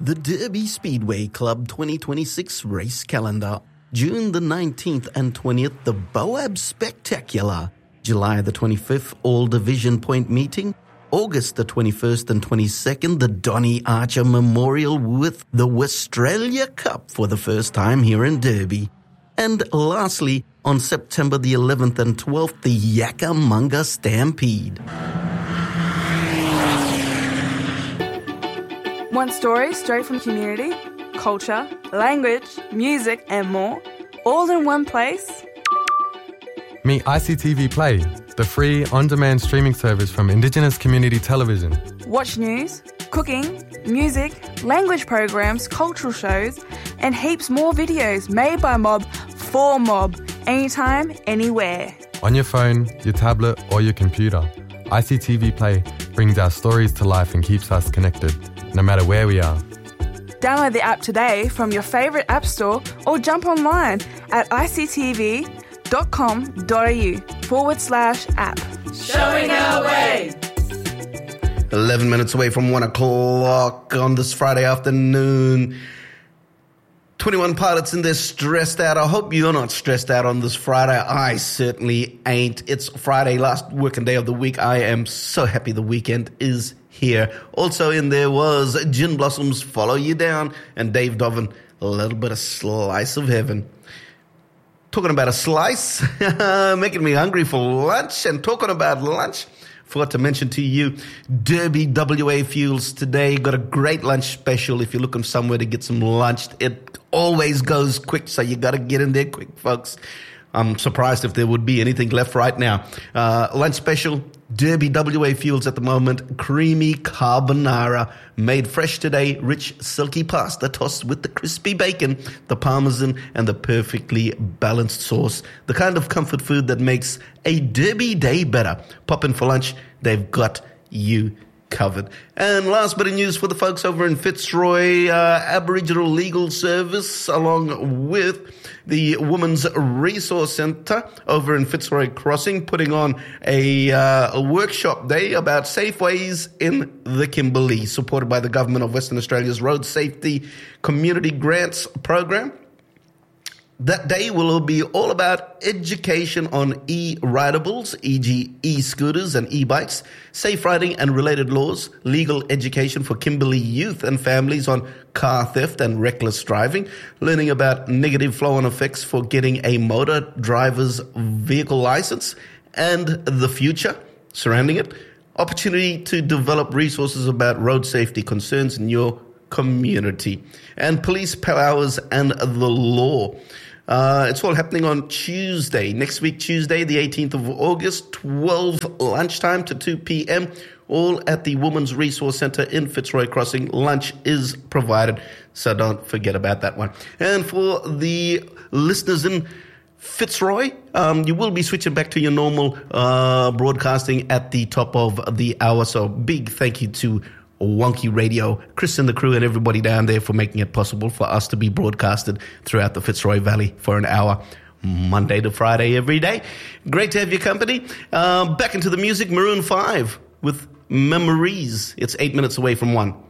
The Derby Speedway Club 2026 race calendar. June the 19th and 20th, the Boab Spectacular. July the 25th, All Division Point Meeting. August the 21st and 22nd, the Donny Archer Memorial with the Westralia Cup for the first time here in Derby. And lastly, on September the 11th and 12th, the Yakkamunga Stampede. Want stories straight from community, culture, language, music and more, all in one place? Meet ICTV Play, the free on-demand streaming service from Indigenous Community Television. Watch news, cooking, music, language programs, cultural shows, and heaps more videos made by Mob for Mob, anytime, anywhere. On your phone, your tablet or your computer, ICTV Play brings our stories to life and keeps us connected, no matter where we are. Download the app today from your favourite app store or jump online at ictv.com.au/app. Showing our way. 11 minutes away from 1 o'clock on this Friday afternoon. 21 pilots in there stressed out. I hope you're not stressed out on this Friday. I certainly ain't. It's Friday, last working day of the week. I am so happy the weekend is here. Also in there was Gin Blossoms, Follow You Down, and Dave Doven, a little bit of Slice of Heaven. Talking about a slice, making me hungry for lunch. And talking about lunch, forgot to mention to you, Derby WA Fuels today. Got a great lunch special if you're looking for somewhere to get some lunch. It always goes quick, so you got to get in there quick, folks. I'm surprised if there would be anything left right now. Lunch special, Derby WA Fuels at the moment, creamy carbonara, made fresh today, rich silky pasta tossed with the crispy bacon, the parmesan, and the perfectly balanced sauce. The kind of comfort food that makes a Derby day better. Pop in for lunch, they've got you covered. And last bit of news for the folks over in Fitzroy, Aboriginal Legal Service, along with the Women's Resource Centre over in Fitzroy Crossing, putting on a workshop day about safe ways in the Kimberley, supported by the Government of Western Australia's Road Safety Community Grants Program. That day will be all about education on e-ridables, e.g. e-scooters and e-bikes, safe riding and related laws, legal education for Kimberley youth and families on car theft and reckless driving, learning about negative flow-on effects for getting a motor driver's vehicle license and the future surrounding it, opportunity to develop resources about road safety concerns in your community, and police powers and the law. It's all happening on Tuesday, next week, Tuesday, the 18th of August, 12 lunchtime to 2 p.m., all at the Women's Resource Centre in Fitzroy Crossing. Lunch is provided, so don't forget about that one. And for the listeners in Fitzroy, you will be switching back to your normal broadcasting at the top of the hour, so big thank you to Wonky Radio, Chris and the crew and everybody down there for making it possible for us to be broadcasted throughout the Fitzroy Valley for an hour, Monday to Friday every day. Great to have your company. Back into the music, Maroon 5 with Memories. It's 8 minutes away from 1.